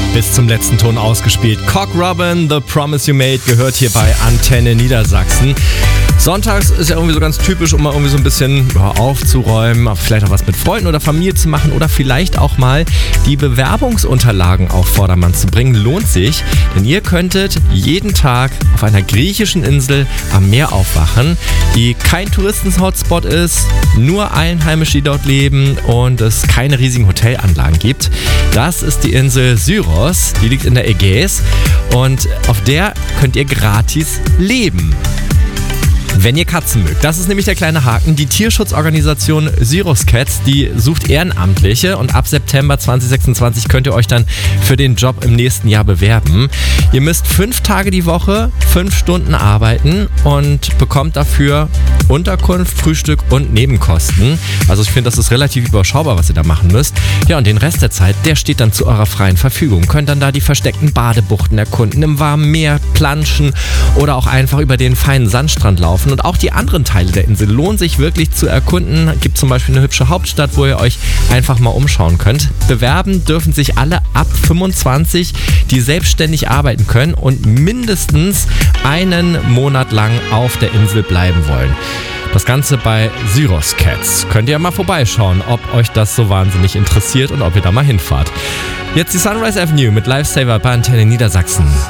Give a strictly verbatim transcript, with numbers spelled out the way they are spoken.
bis zum letzten Ton ausgespielt. Cock Robin, The Promise You Made, gehört hier bei Antenne Niedersachsen. Sonntags ist ja irgendwie so ganz typisch, um mal irgendwie so ein bisschen ja, aufzuräumen, vielleicht auch was mit Freunden oder Familie zu machen oder vielleicht auch mal die Bewerbungsunterlagen auf Vordermann zu bringen. Lohnt sich, denn ihr könntet jeden Tag auf einer griechischen Insel am Meer aufwachen, die kein Touristen-Hotspot ist, nur Einheimische, die dort leben und es keine riesigen Hotelanlagen gibt. Das ist die Insel Syros, die liegt in der Ägäis und auf der könnt ihr gratis leben. Wenn ihr Katzen mögt. Das ist nämlich der kleine Haken. Die Tierschutzorganisation Syros Cats, die sucht Ehrenamtliche und ab September zwanzig sechsundzwanzig könnt ihr euch dann für den Job im nächsten Jahr bewerben. Ihr müsst fünf Tage die Woche, fünf Stunden arbeiten und bekommt dafür Unterkunft, Frühstück und Nebenkosten. Also ich finde, das ist relativ überschaubar, was ihr da machen müsst. Ja, und den Rest der Zeit, der steht dann zu eurer freien Verfügung. Könnt dann da die versteckten Badebuchten erkunden, im warmen Meer planschen oder auch einfach über den feinen Sandstrand laufen. Und auch die anderen Teile der Insel lohnt sich wirklich zu erkunden. Gibt zum Beispiel eine hübsche Hauptstadt, wo ihr euch einfach mal umschauen könnt. Bewerben dürfen sich alle ab fünfundzwanzig, die selbstständig arbeiten können und mindestens einen Monat lang auf der Insel bleiben wollen. Das Ganze bei Syros Cats. Könnt ihr mal vorbeischauen, ob euch das so wahnsinnig interessiert und ob ihr da mal hinfahrt. Jetzt die Sunrise Avenue mit Lifesaver bei Antenne Niedersachsen.